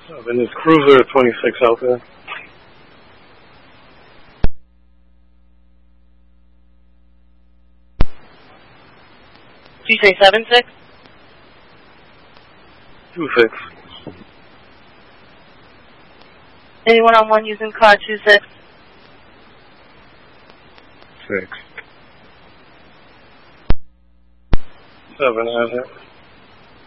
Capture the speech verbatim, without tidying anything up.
Seven is Cruiser twenty-six out there. Did you say seven six? Two six. Anyone on one using car two six? Six. Seven has it.